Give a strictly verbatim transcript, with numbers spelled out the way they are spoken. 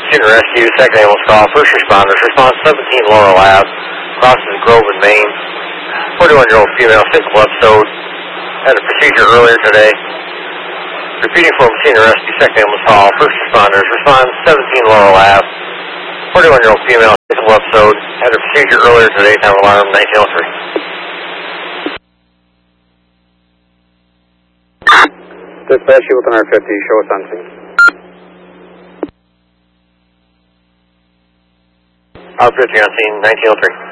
Senior Rescue, second ambulance call, first responders, response seventeen Laurel Ave, crosses Grove and Main. forty-one-year-old female, simple episode, had a procedure earlier today. Repeating from Senior Rescue, second ambulance call, first responders, response seventeen Laurel Ave. forty-one-year-old female, simple episode, had a procedure earlier today, time of alarm nineteen oh three. Dispatch, with an R fifty, show us on scene. R fifty on scene, nineteen oh three.